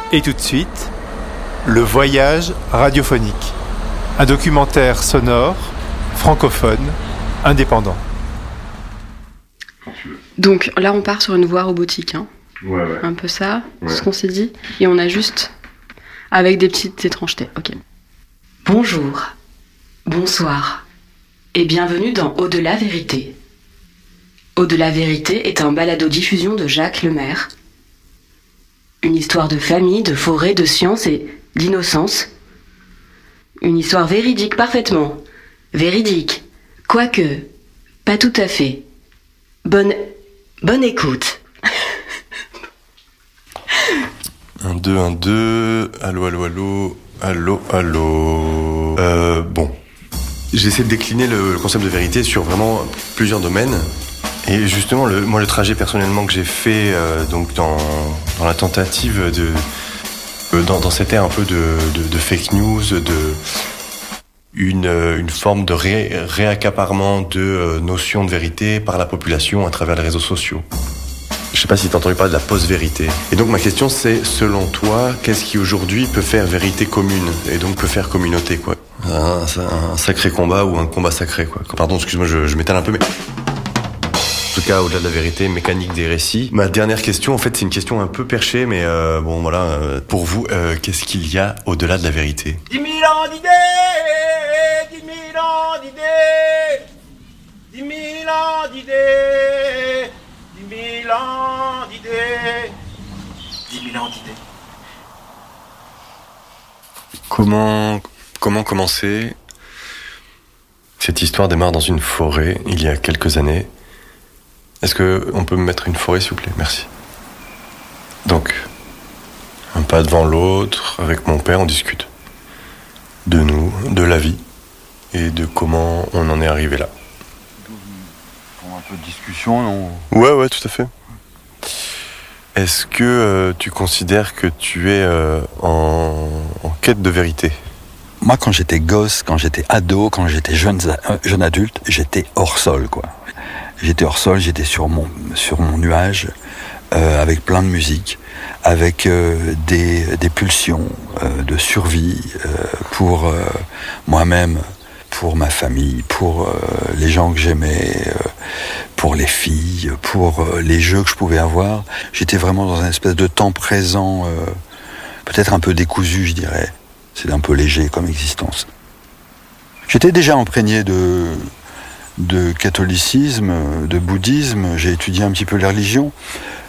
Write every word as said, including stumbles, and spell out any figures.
Et tout de suite, le voyage radiophonique. Un documentaire sonore, francophone, indépendant. Donc là, on part sur une voie robotique. Hein. Ouais, ouais. Un peu ça, Ouais. ce qu'on s'est dit. Et on a juste... avec des petites étrangetés. Ok. Bonjour, bonsoir, et bienvenue dans Au-delà Vérité. Au-delà Vérité est un balado-diffusion de Jacques Lemaire. Une histoire de famille, de forêt, de science et d'innocence. Une histoire véridique parfaitement. Véridique. Quoique, pas tout à fait. Bonne... bonne écoute. Un, deux, un, deux. Allô, allô, allô. Allô, allô. Euh, bon. J'essaie de décliner le concept de vérité sur vraiment plusieurs domaines. Et justement, le, moi, le trajet personnellement que j'ai fait euh, donc dans, dans la tentative de... Euh, dans, dans cette ère un peu de, de, de fake news, de... Une, une forme de ré, réaccaparement de euh, notions de vérité par la population à travers les réseaux sociaux. Je sais pas si t'as entendu parler de la post-vérité. Et donc ma question c'est, selon toi, qu'est-ce qui aujourd'hui peut faire vérité commune et donc peut faire communauté, quoi. Un, un sacré combat ou un combat sacré, quoi. Pardon, excuse-moi, je, je m'étale un peu, mais... En tout cas, au-delà de la vérité, mécanique des récits. Ma dernière question, en fait, c'est une question un peu perchée, mais euh, bon, voilà. Euh, pour vous, euh, qu'est-ce qu'il y a au-delà de la vérité ? Dix mille ans d'idées, dix mille ans d'idées, dix mille ans d'idées, dix mille ans d'idées, dix mille ans d'idées. Comment, comment commencer ? Cette histoire démarre dans une forêt, il y a quelques années. Est-ce qu'on peut me mettre une forêt, s'il vous plaît ? Merci. Donc, un pas devant l'autre, avec mon père, on discute. De nous, de la vie, et de comment on en est arrivé là. Pour un peu de discussion, non ? Ouais, ouais, tout à fait. Est-ce que euh, tu considères que tu es euh, en, en quête de vérité ? Moi, quand j'étais gosse, quand j'étais ado, quand j'étais jeune, euh, jeune adulte, j'étais hors sol, quoi. J'étais hors sol, j'étais sur mon, sur mon nuage, euh, avec plein de musique, avec euh, des, des pulsions euh, de survie euh, pour euh, moi-même, pour ma famille, pour euh, les gens que j'aimais, euh, pour les filles, pour euh, les jeux que je pouvais avoir. J'étais vraiment dans une espèce de temps présent, euh, peut-être un peu décousu, je dirais. C'est un peu léger comme existence. J'étais déjà imprégné de... de catholicisme, de bouddhisme, j'ai étudié un petit peu les religions,